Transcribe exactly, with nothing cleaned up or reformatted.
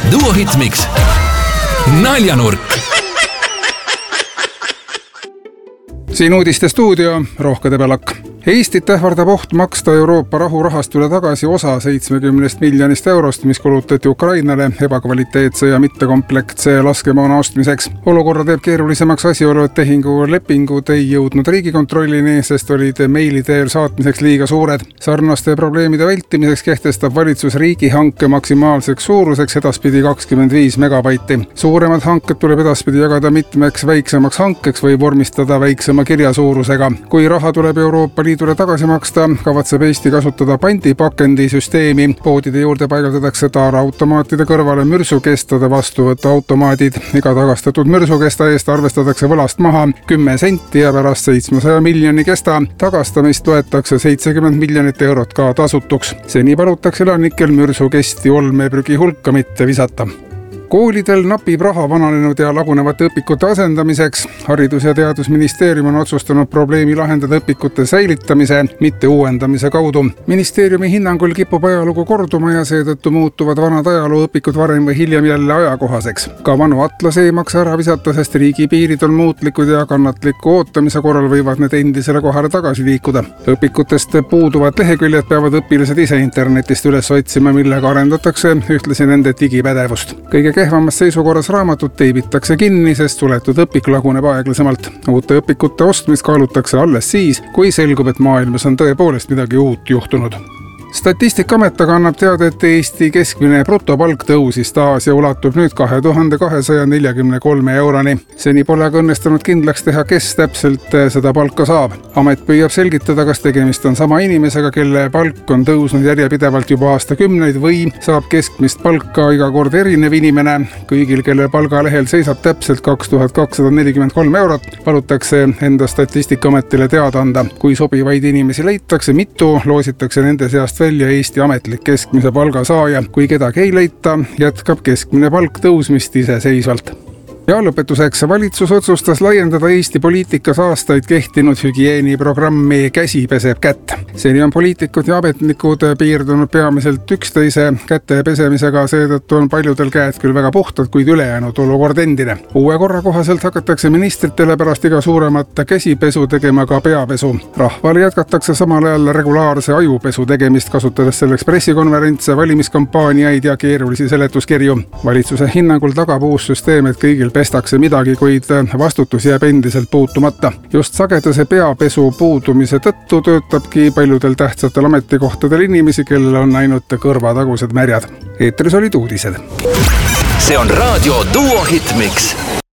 Duo Hitmix naljanurk. Siin uudiste stuudio Rohkede Pelak. Eestit ähvardab oht maksta Euroopa rahurahastule tagasi osa seitsmekümnest miljonist eurost, mis kulutati Ukrainale ebakvaliteetse ja mittekompleksse laskemoona ostmiseks. Olukorra teeb keerulisemaks asjaolu, et tehingu lepingud ei jõudnud Riigikontrollini, sest olid meili teel saatmiseks liiga suured. Sarnaste probleemide vältimiseks kehtestab valitsus riigihanke maksimaalseks suuruseks edaspidi kakskümmend viis megabaiti. Suuremad hanked tuleb edaspidi jagada mitmeks väiksemaks hankeks või vormistada väiksema kirjasuurusega. Kui raha tuleb Euroopa Liidule tagasi maksta, kavatseb Eesti kasutada pandipakendisüsteemi. Poodide juurde paigaldatakse taaraautomaatide kõrvale mürsukestade vastuvõtu automaadid. Iga tagastatud mürsukesta eest arvestatakse võlast maha kümme senti ja pärast seitsmesaja miljoni kesta tagastamist toetakse seitsekümmend miljonit eurot ka tasutuks. Seni palutakse elanikel mürsukesti olmeprügi hulka mitte visata. Koolidel napib raha vananenud ja lagunevate õpikute asendamiseks. Haridus- ja Teadusministeerium on otsustanud probleemi lahendada õpikute säilitamise, mitte uuendamise kaudu. Ministeeriumi hinnangul kipub ajalugu korduma ja seetõttu muutuvad vanad ajalooõpikud varem või hiljem jälle ajakohaseks. Ka vanu atlase ei maksa ära visata, sest riigi piirid on muutlikud ja kannatliku ootamise korral võivad need endisele kohale tagasi liikuda. Õpikutest puuduvad leheküljed peavad õpilased ise internetist üles otsima, millega arendatakse ühtlasi nende digipädevust. Kõige kehvamas seisukorras raamatud teibitakse kinni, sest suletud õpik laguneb aeglasemalt. Uute õpikute ostmist kaalutakse alles siis, kui selgub, et maailmas on tõepoolest midagi uut juhtunud. Statistikaamet aga annab teada, et Eesti keskmine brutopalk tõusis taas ja ulatub nüüd kahe tuhande kahesaja neljakümne kolme euroni. Seni pole aga õnnestunud kindlaks teha, kes täpselt seda palka saab. Amet püüab selgitada, kas tegemist on sama inimesega, kelle palk on tõusnud järjepidevalt juba aastakümneid või saab keskmist palka iga kord erinev inimene. Kõigil, kelle palgalehel seisab täpselt kaks tuhat kakssada nelikümmend kolm eurot, palutakse enda Statistikaametile teada anda. Kui sobivaid inimesi leitakse, mitu loositakse nende seast välja Eesti ametlik keskmise palga saaja. Kui kedagi ei leita, jätkab keskmine palk tõusmist iseseisvalt. Ja lõpetuseks valitsus otsustas laiendada Eesti poliitikas aastaid kehtinud hügieeniprogrammi Käsi peseb kätt. Seni on poliitikud ja ametnikud piirdunud peamiselt üksteise käte pesemisega, seetõttu on paljudel käed küll väga puhtad, kuid ülejäänud olukord endine. Uue korra kohaselt hakatakse ministritele pärast iga suuremat käsipesu tegema ka peapesu. Rahvale jätkatakse samal ajal regulaarse ajupesu tegemist, kasutades selleks pressikonverentse, valimiskampaaniaid ja keerulisi seletuskirju. Valitsuse hinnangul tagab uus süsteem, et kõigil pestakse midagi, kuid vastutus jääb endiselt puutumata. Just sagedase peapesu puudumise tõttu töötabki paljudel tähtsatel ametikohtadel inimesi, kellel on ainult kõrvatagused märjad. Eetris olid uudised. See on raadio Duo Hitmix.